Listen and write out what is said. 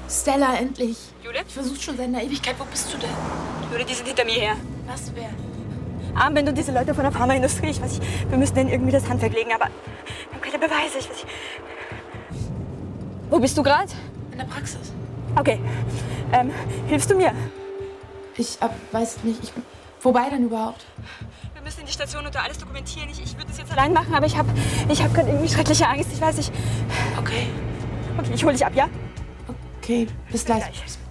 Stella, endlich. Jule? Ich versuche schon seit einer Ewigkeit. Wo bist du denn? Jule, die sind hinter mir her. Was, wer? Armband und diese Leute von der Pharmaindustrie. Ich weiß nicht, wir müssen denen irgendwie das Handwerk legen, aber wir haben keine Beweise. Ich weiß nicht. Wo bist du gerade? In der Praxis. Okay. Hilfst du mir? Ich weiß nicht. Wobei denn überhaupt? Wir müssen in die Station und da alles dokumentieren. Ich würde das jetzt allein machen, aber ich hab gerade irgendwie schreckliche Angst. Ich weiß nicht. Okay. Okay, ich hole dich ab, ja? Okay, bis gleich.